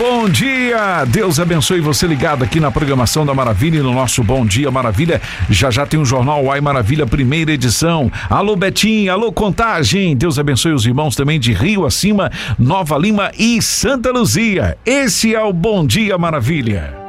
Bom dia, Deus abençoe você ligado aqui na programação da Maravilha e no nosso Bom Dia Maravilha. Já tem o Jornal Uai Maravilha, primeira edição. Alô Betinho, alô Contagem, Deus abençoe os irmãos também de Rio Acima, Nova Lima e Santa Luzia. Esse é o Bom Dia Maravilha.